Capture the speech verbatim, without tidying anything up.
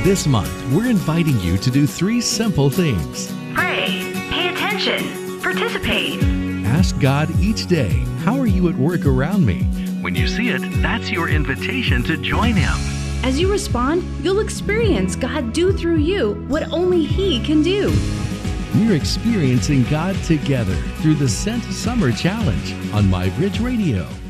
This month, we're inviting you to do three simple things. Pray, pay attention, participate. Ask God each day, how are you at work around me? When you see it, that's your invitation to join Him. As you respond, you'll experience God do through you what only He can do. We're experiencing God together through the Sent Summer Challenge on MyBridge Radio.